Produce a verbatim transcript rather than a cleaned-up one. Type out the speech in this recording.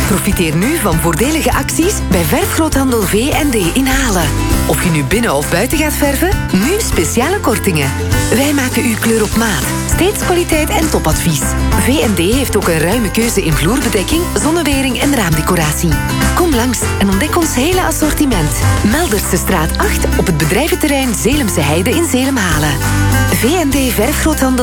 Profiteer nu van voordelige acties bij Verfgroothandel V en D in Halen. Of je nu binnen of buiten gaat verven, nu speciale kortingen. Wij maken uw kleur op maat. Steeds kwaliteit en topadvies. V en D heeft ook een ruime keuze in vloerbedekking, zonnewering en raamdecoratie. Kom langs en ontdek ons hele assortiment. Melderse straat acht op het bedrijventerrein Zeelemse Heide in Zeelam-Halen. V en D Verfgroothandel